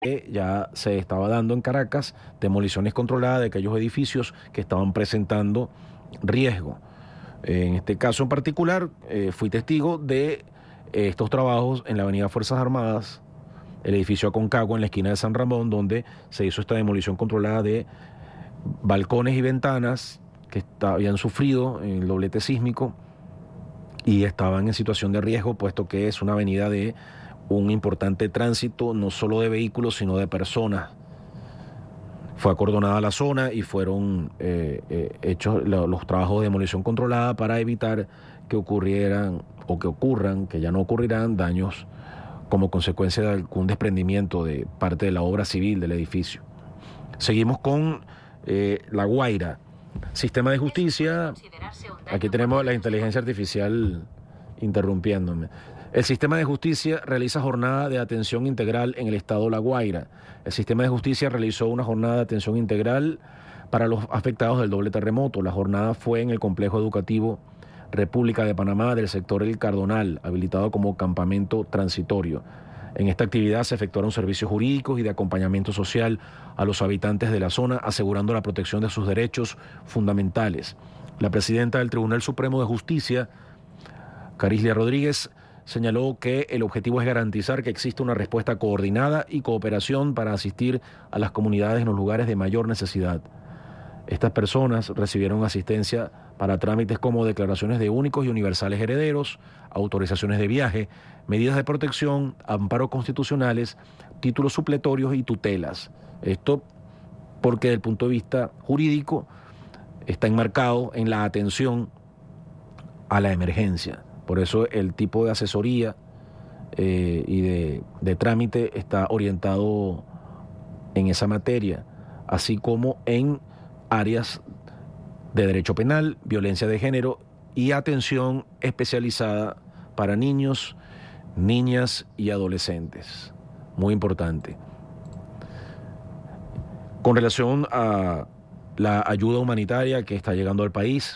Ya se estaba dando en Caracas demoliciones controladas de aquellos edificios que estaban presentando riesgo. En este caso en particular, fui testigo de estos trabajos en la avenida Fuerzas Armadas, el edificio Aconcagua en la esquina de San Ramón, donde se hizo esta demolición controlada de balcones y ventanas que habían sufrido el doblete sísmico y estaban en situación de riesgo, puesto que es una avenida de un importante tránsito, no solo de vehículos, sino de personas. Fue acordonada la zona y fueron hechos los trabajos de demolición controlada para evitar que ocurrieran o que ocurran, que ya no ocurrirán, daños como consecuencia de algún desprendimiento de parte de la obra civil del edificio. Seguimos con La Guaira. Sistema de justicia. Aquí tenemos la inteligencia artificial interrumpiéndome. El sistema de justicia realiza jornada de atención integral en el estado La Guaira. El sistema de justicia realizó una jornada de atención integral para los afectados del doble terremoto. La jornada fue en el complejo educativo República de Panamá del sector El Cardonal, habilitado como campamento transitorio. En esta actividad se efectuaron servicios jurídicos y de acompañamiento social a los habitantes de la zona, asegurando la protección de sus derechos fundamentales. La presidenta del Tribunal Supremo de Justicia, Carislia Rodríguez, señaló que el objetivo es garantizar que existe una respuesta coordinada y cooperación para asistir a las comunidades en los lugares de mayor necesidad. Estas personas recibieron asistencia para trámites como declaraciones de únicos y universales herederos, autorizaciones de viaje, medidas de protección, amparos constitucionales, títulos supletorios y tutelas. Esto porque desde el punto de vista jurídico está enmarcado en la atención a la emergencia. Por eso el tipo de asesoría y de trámite está orientado en esa materia, así como en áreas de derecho penal, violencia de género y atención especializada para niños, niñas y adolescentes. Muy importante. Con relación a la ayuda humanitaria que está llegando al país,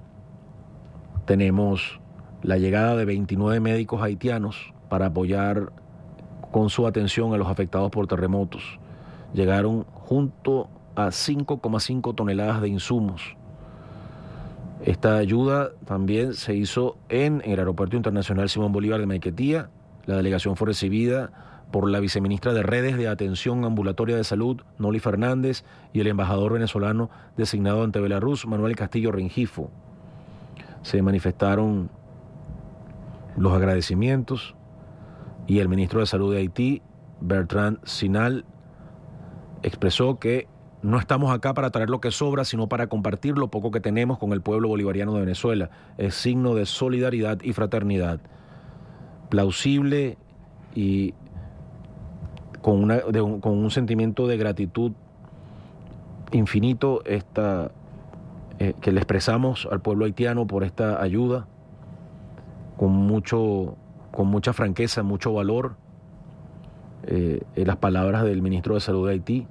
tenemos la llegada de 29 médicos haitianos para apoyar con su atención a los afectados por terremotos. Llegaron junto a 5,5 toneladas de insumos. Esta ayuda también se hizo en el Aeropuerto Internacional Simón Bolívar de Maiquetía. La delegación fue recibida por la viceministra de Redes de Atención Ambulatoria de Salud, Noli Fernández, y el embajador venezolano designado ante Belarus, Manuel Castillo Rengifo. Se manifestaron los agradecimientos y el ministro de Salud de Haití, Bertrand Sinal, expresó que no estamos acá para traer lo que sobra, sino para compartir lo poco que tenemos con el pueblo bolivariano de Venezuela. Es signo de solidaridad y fraternidad. Plausible y con un sentimiento de gratitud infinito que le expresamos al pueblo haitiano por esta ayuda, con mucha franqueza, mucho valor, en las palabras del ministro de Salud de Haití.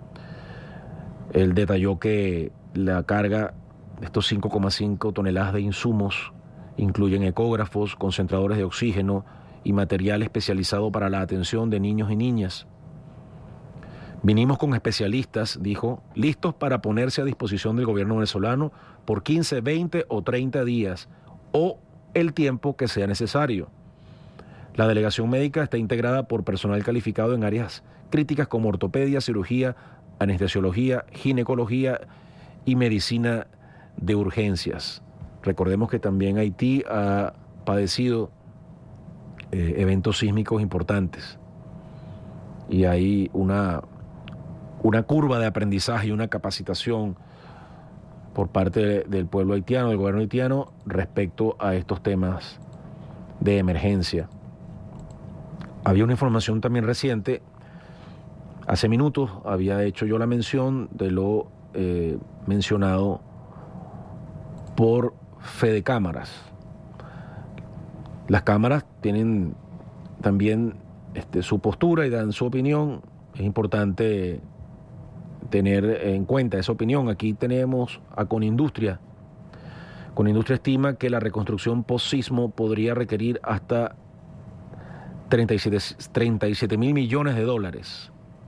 Él detalló que la carga de estos 5,5 toneladas de insumos incluyen ecógrafos, concentradores de oxígeno y material especializado para la atención de niños y niñas. Vinimos con especialistas, dijo, listos para ponerse a disposición del gobierno venezolano por 15, 20 o 30 días o el tiempo que sea necesario. La delegación médica está integrada por personal calificado en áreas críticas como ortopedia, cirugía, anestesiología, ginecología y medicina de urgencias. Recordemos que también Haití ha padecido eventos sísmicos importantes y hay una curva de aprendizaje y una capacitación por parte del pueblo haitiano, del gobierno haitiano, respecto a estos temas de emergencia. Había una información también reciente. Hace minutos había hecho yo la mención de lo mencionado por Fede Cámaras. Las cámaras tienen también su postura y dan su opinión. Es importante tener en cuenta esa opinión. Aquí tenemos a Conindustria. Conindustria estima que la reconstrucción post-sismo podría requerir hasta 37 mil millones de dólares.